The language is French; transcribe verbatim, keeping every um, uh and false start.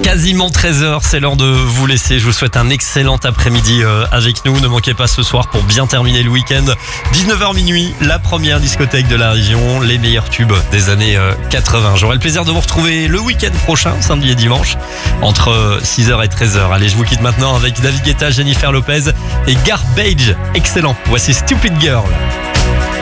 Quasiment treize heures, c'est l'heure de vous laisser. Je vous souhaite un excellent après-midi avec nous. Ne manquez pas ce soir pour bien terminer le week-end. dix-neuf heures minuit, la première discothèque de la région, les meilleurs tubes des années quatre-vingts. J'aurai le plaisir de vous retrouver le week-end prochain, samedi et dimanche, entre six heures et treize heures. Allez, je vous quitte maintenant avec David Guetta, Jennifer Lopez et Garbage. Excellent. Voici Stupid Girl.